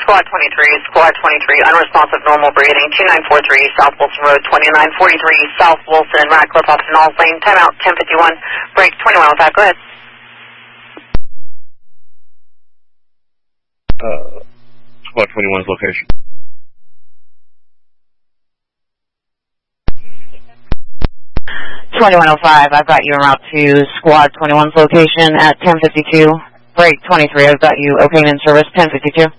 Squad 23, unresponsive, normal breathing, 2943 South Wilson Road, 2943 South Wilson, Radcliffe, Austin Halls Lane, timeout, 10:51, break 2105, go ahead. Squad 21's location. I've got you en route to Squad 21's location at 10:52. Break 23, I've got you okay in service, 10:52.